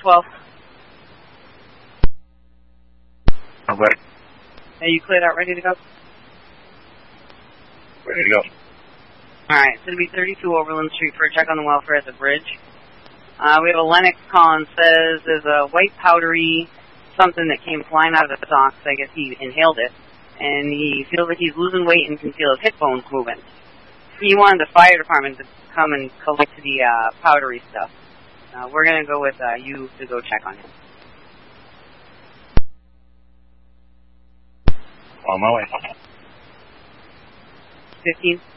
12. I'm ready. Are you cleared out, ready to go? Ready to go. Alright, it's going to be 32 Overland Street for a check on the welfare at the bridge. We have a Lennox call and says there's a white powdery something that came flying out of the socks. I guess he inhaled it. And he feels like he's losing weight and can feel his hip bones moving. He wanted the fire department to come and collect the powdery stuff. We're going to go with you to go check on him. On my way. 15.